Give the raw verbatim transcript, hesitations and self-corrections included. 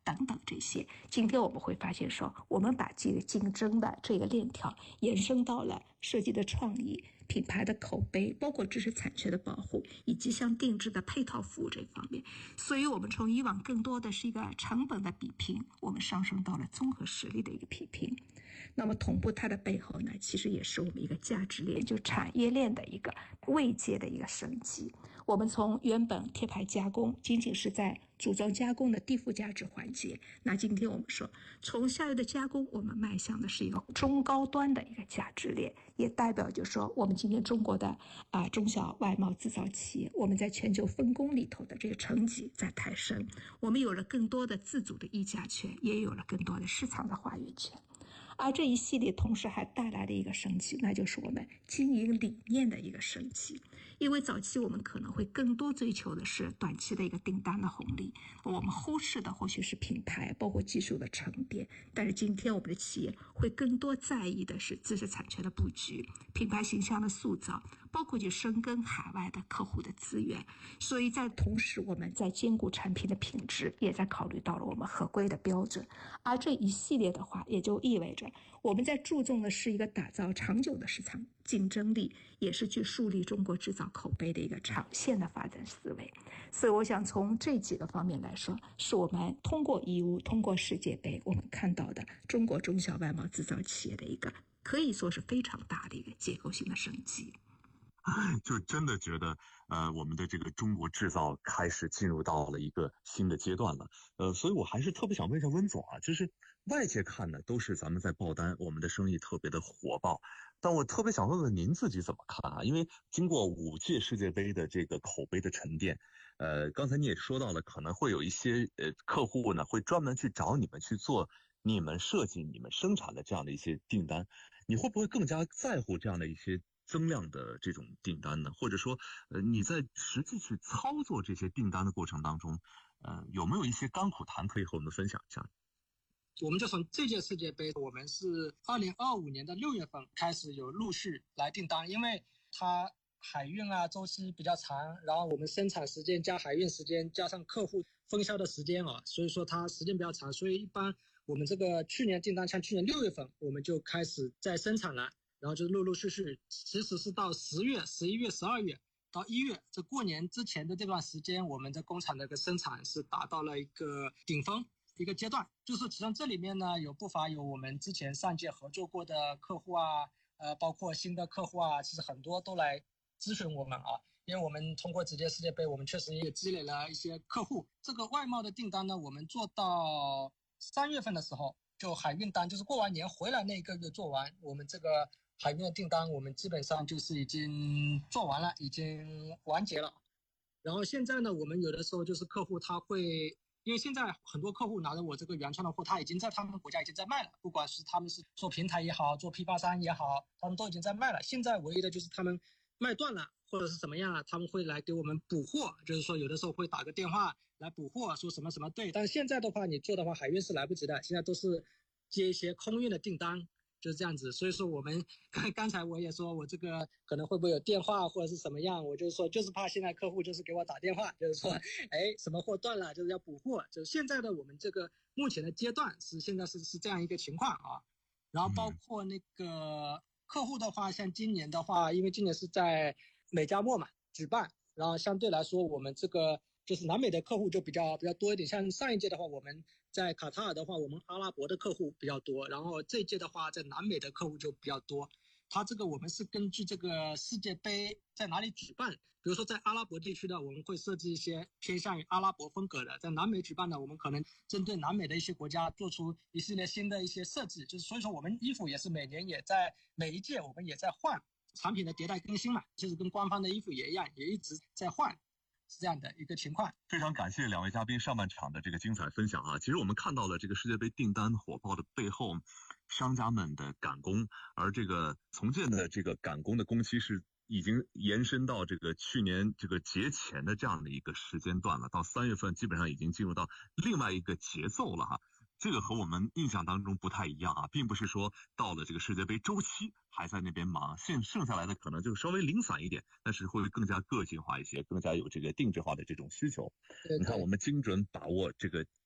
等等这些。今天我们会发现说，我们把这个竞争的这个链条延伸到了设计的创意、品牌的口碑，包括知识产权的保护，以及像定制的配套服务这方面。所以我们从以往更多的是一个成本的比拼，我们上升到了综合实力的一个比拼。那么同步它的背后呢，其实也是我们一个价值链，就产业链的一个位阶的一个升级。我们从原本贴牌加工仅仅是在组装加工的低附加值环节，那今天我们说从下游的加工，我们迈向的是一个中高端的一个价值链，也代表就是说我们今天中国的啊、呃、中小外贸制造企业，我们在全球分工里头的这个成绩在抬升，我们有了更多的自主的议价权，也有了更多的市场的话语权。而这一系列同时还带来了一个升级，那就是我们经营理念的一个升级。因为早期我们可能会更多追求的是短期的一个订单的红利，我们忽视的或许是品牌包括技术的沉淀，但是今天我们的企业会更多在意的是知识产权的布局、品牌形象的塑造，包括去深耕海外的客户的资源。所以在同时我们在兼顾产品的品质，也在考虑到了我们合规的标准。而这一系列的话也就意味着我们在注重的是一个打造长久的市场竞争力，也是去树立中国制造口碑的一个长线的发展思维。所以我想从这几个方面来说，是我们通过义乌、通过世界杯，我们看到的中国中小外贸制造企业的一个可以说是非常大的一个结构性的升级。 就真的觉得呃，我们的这个中国制造开始进入到了一个新的阶段了。呃，所以我还是特别想问一下温总啊，就是外界看的都是咱们在爆单，我们的生意特别的火爆，但我特别想问问您自己怎么看啊？因为经过五届世界杯的这个口碑的沉淀，呃，刚才你也说到了，可能会有一些呃客户呢会专门去找你们去做你们设计、你们生产的这样的一些订单，你会不会更加在乎这样的一些增量的这种订单呢？或者说呃你在实际去操作这些订单的过程当中，呃有没有一些甘苦谈可以和我们分享一下？ 我们就从这届世界杯，我们是二零二五年的六月份开始有陆续来订单，因为它海运啊周期比较长，然后我们生产时间加海运时间加上客户分销的时间啊，所以说它时间比较长，所以一般我们这个去年订单，像去年六月份我们就开始在生产了，然后就陆陆续续，其实是到十月、十一月、十二月到一月，这过年之前的这段时间，我们的工厂的一个生产是达到了一个顶峰一个阶段。就是其中这里面呢，有不乏有我们之前上届合作过的客户啊，呃，包括新的客户啊，其实很多都来咨询我们啊，因为我们通过直接世界杯，我们确实也积累了一些客户。这个外贸的订单呢，我们做到三月份的时候，就海运单，就是过完年回来那一个月做完，我们这个海运的订单，我们基本上就是已经做完了，已经完结了。然后现在呢，我们有的时候就是客户他会，因为现在很多客户拿着我这个原创的货，他已经在他们国家已经在卖了，不管是他们是做平台也好，做批发商也好，他们都已经在卖了。现在唯一的就是他们卖断了或者是怎么样了，他们会来给我们补货，就是说有的时候会打个电话来补货，说什么什么对。但是现在的话，你做的话海运是来不及的，现在都是接一些空运的订单，就是这样子。所以说我们刚才我也说我这个可能会不会有电话或者是什么样，我就是说就是怕现在客户就是给我打电话，就是说哎什么货断了，就是要补货。就是现在的我们这个目前的阶段是现在是是这样一个情况啊。然后包括那个客户的话，像今年的话，因为今年是在美加墨嘛举办，然后相对来说我们这个就是南美的客户就比较比较多一点。像上一届的话，我们在卡塔尔的话，我们阿拉伯的客户比较多，然后这一届的话，在南美的客户就比较多。它这个我们是根据这个世界杯在哪里举办，比如说在阿拉伯地区的，我们会设计一些偏向于阿拉伯风格的；在南美举办的，我们可能针对南美的一些国家做出一系列新的一些设计。就是所以说，我们衣服也是每年也在每一届我们也在换产品的迭代更新嘛，就是跟官方的衣服也一样，也一直在换。是这样的一个情况。 非常感谢两位嘉宾上半场的这个精彩分享啊！其实我们看到了这个世界杯订单火爆的背后，商家们的赶工，而这个从建的这个赶工的工期是已经延伸到这个去年这个节前的这样的一个时间段了，到三月份基本上已经进入到另外一个节奏了哈。这个和我们印象当中不太一样啊，并不是说到了这个世界杯周期还在那边忙，现剩下来的可能就稍微零散一点，但是会更加个性化一些，更加有这个定制化的这种需求。你看我们精准把握这个